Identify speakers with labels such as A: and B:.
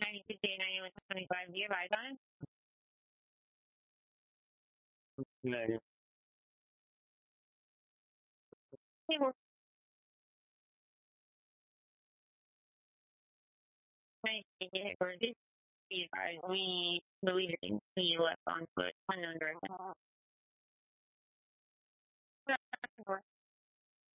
A: 92J 9125, do you have eyes on it?
B: Negative.
A: Hey, we're 92J, or this is we believe it we left on foot, unknown direction.